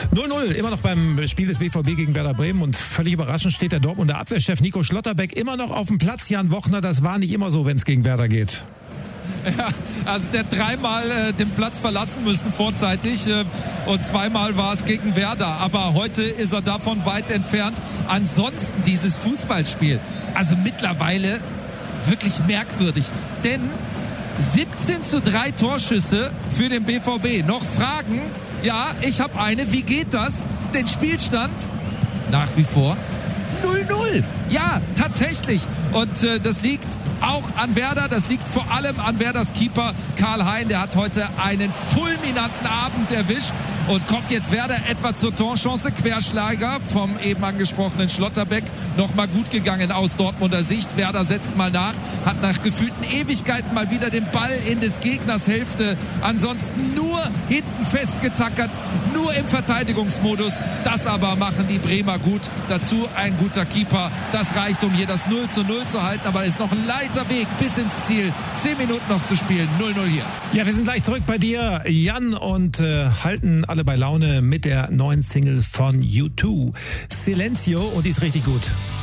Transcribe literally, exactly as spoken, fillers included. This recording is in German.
null null, immer noch beim Spiel des B V B gegen Werder Bremen und völlig überraschend steht der Dortmunder Abwehrchef Nico Schlotterbeck immer noch auf dem Platz. Jan Wochner, das war nicht immer so, wenn es gegen Werder geht. Ja, also der hat dreimal äh, den Platz verlassen müssen vorzeitig äh, und zweimal war es gegen Werder, aber heute ist er davon weit entfernt. Ansonsten dieses Fußballspiel, also mittlerweile wirklich merkwürdig, denn siebzehn zu drei Torschüsse für den B V B. Noch Fragen? Ja, ich habe eine. Wie geht das? Den Spielstand nach wie vor null null. Ja, tatsächlich. Und äh, das liegt auch an Werder. Das liegt vor allem an Werders Keeper Karl Hein. Der hat heute einen fulminanten Abend erwischt. Und kommt jetzt Werder etwa zur Torchance. Querschlager vom eben angesprochenen Schlotterbeck. Nochmal gut gegangen aus Dortmunder Sicht. Werder setzt mal nach. Hat nach gefühlten Ewigkeiten mal wieder den Ball in des Gegners Hälfte. Ansonsten nur hinten festgetackert. Nur im Verteidigungsmodus. Das aber machen die Bremer gut. Dazu ein guter Keeper. Das reicht, um hier das null zu null zu halten. Aber es ist noch ein weiter Weg bis ins Ziel. Zehn Minuten noch zu spielen. null null hier. Ja, wir sind gleich zurück bei dir, Jan, und äh, halten alle bei Laune mit der neuen Single von U zwei. Silencio, und die ist richtig gut.